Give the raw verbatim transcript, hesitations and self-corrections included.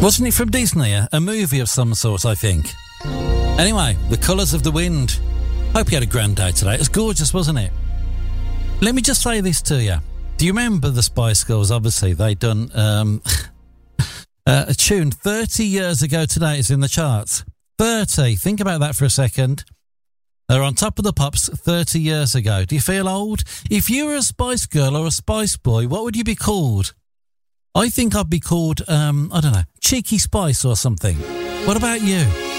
Wasn't it from Disney? A movie of some sort, I think. Anyway, The Colours of the Wind. Hope you had a grand day today. It was gorgeous, wasn't it? Let me just say this to you. Do you remember the Spice Girls? Obviously, they done um, uh, a tune thirty years ago today. It's in the charts. thirty. Think about that for a second. They're on top of the pops thirty years ago. Do you feel old? If you were a Spice Girl or a Spice Boy, what would you be called? I think I'd be called, um, I don't know, Cheeky Spice or something. What about you?